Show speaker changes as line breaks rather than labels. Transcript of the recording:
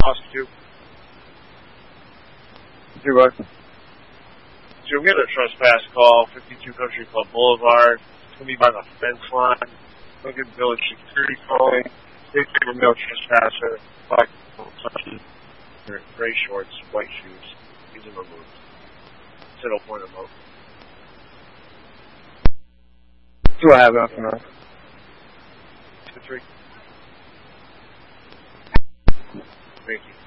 Oscar 2.
Do what?
So we had a trespass call, 52 Country Club Boulevard. It's going to be by the fence line. Lincoln Village Security calling. They say male trespasser, black, gray shorts, white shoes. These are removed. Said I'll point them out.
Do I have nothing else?
2-3. Thank you.